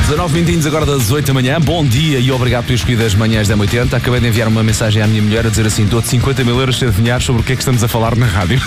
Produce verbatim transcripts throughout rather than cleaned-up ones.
dezanove minutinhos agora das dezoito da manhã. Bom dia e obrigado por ter escolhido as manhãs da M oitenta. Acabei de enviar uma mensagem à minha mulher a dizer assim: dou-te cinquenta mil euros se adivinhar sobre o que é que estamos a falar na rádio.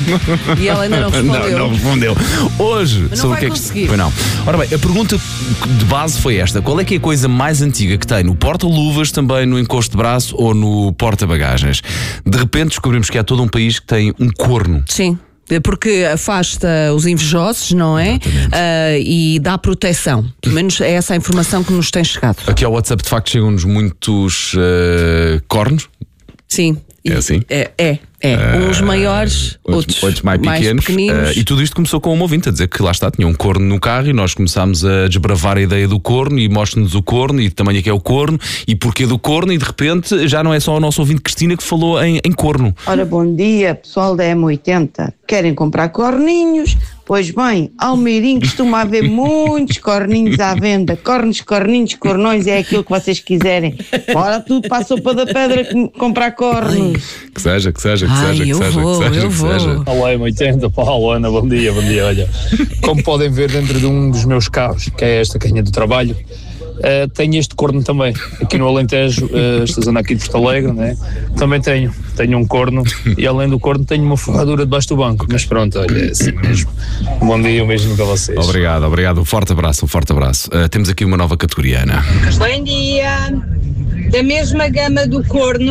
E ela ainda não respondeu. Não, não respondeu. Hoje, Mas não sobre vai o que é que. conseguir. Pois não. Ora bem, a pergunta de base foi esta: qual é que é a coisa mais antiga que tem no porta-luvas, também no encosto de braço ou no porta-bagagens? De repente descobrimos que há todo um país que tem um corno. Sim. Porque afasta os invejosos, não é? Uh, e dá proteção. Pelo menos é essa a informação que nos tem chegado. Aqui ao WhatsApp, de facto, chegam-nos muitos uh, cornos. Sim. É assim? É, é. é. Uh, Uns maiores, outros, outros mais pequenos. Mais pequeninos. Uh, e tudo isto começou com uma ouvinte a dizer que lá está, tinha um corno no carro e nós começámos a desbravar a ideia do corno e mostra-nos o corno e tamanho é que é o corno e porquê do corno, e de repente já não é só o nosso ouvinte Cristina que falou em, em corno. Ora, bom dia, pessoal da M oitenta. Querem comprar corninhos? Pois bem, Almeirim costuma haver muitos corninhos à venda. Cornos, corninhos, cornões, é aquilo que vocês quiserem. Bora tudo para a sopa da pedra comprar cornos. Que seja, que seja, que Ai, seja, que eu seja, vou, que seja, eu que vou. seja. Olá, M oitenta, Paulo, Ana, bom dia, bom dia, olha. Como podem ver dentro de um dos meus carros, que é esta canha do trabalho, uh, tenho este corno também. Aqui no Alentejo, uh, esta zona aqui de Porto Alegre, né? Também tenho, tenho um corno e além do corno tenho uma ferradura debaixo do banco. Mas pronto, olha, é assim mesmo. Um bom dia, um beijinho para vocês. Obrigado, obrigado, um forte abraço, um forte abraço. Uh, temos aqui uma nova categoria, Ana. Bom dia. Da mesma gama do corno,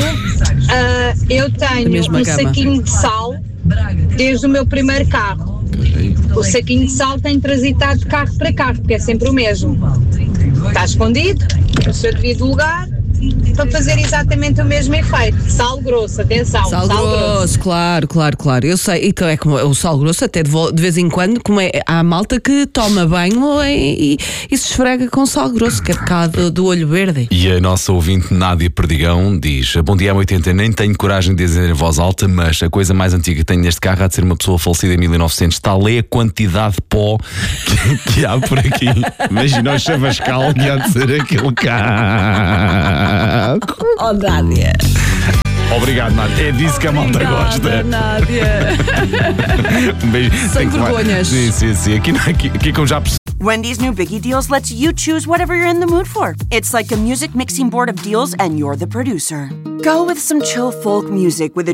uh, eu tenho um gama. saquinho de sal desde o meu primeiro carro. O saquinho de sal tem transitado de carro para carro, porque é sempre o mesmo. Está escondido no seu devido lugar para fazer exatamente o mesmo efeito. Sal grosso, atenção. Sal, sal grosso, grosso, claro, claro, claro. Eu sei, então é como o sal grosso, até de, vo- de vez em quando, como é, há malta que toma banho e, e, e se esfrega com sal grosso, que é por causa do, do olho verde. E a nossa ouvinte Nádia Perdigão diz: bom dia, M oitenta, nem tenho coragem de dizer em voz alta, mas a coisa mais antiga que tenho neste carro há de ser uma pessoa falecida em mil e novecentos. Tal é a quantidade de pó que, que há por aqui. Imagina o chavascal que há de ser aquele carro. Oh, Nádia. Obrigado, Nádia. É disso que a malta gosta. Nádia. Um beijo. Sem Tem que- vergonhas. Sim, sim, sim. Aqui, aqui, aqui como já percebi. Wendy's new Biggie Deals lets you choose whatever you're in the mood for. It's like a music mixing board of deals, and you're the producer. Go with some chill folk music with a